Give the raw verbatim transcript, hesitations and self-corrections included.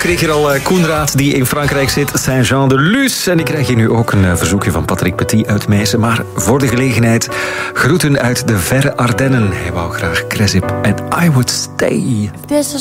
kreeg hier al uh, Koenraad, die in Frankrijk zit, Saint-Jean-de-Luz. En ik krijg hier nu ook een uh, verzoekje van Patrick Petit uit Meissen. Maar voor de gelegenheid, groeten uit de verre Ardennen. Hij wou graag Cressip en I Would Stay.